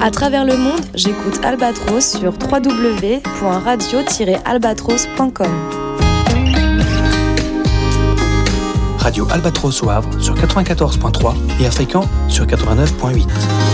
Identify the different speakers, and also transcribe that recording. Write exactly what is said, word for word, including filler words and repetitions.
Speaker 1: À travers le monde, j'écoute Albatros sur w w w point radio tiret albatros point com.
Speaker 2: Radio Albatros au Havre sur quatre-vingt-quatorze point trois et à Fréquent sur quatre-vingt-neuf point huit.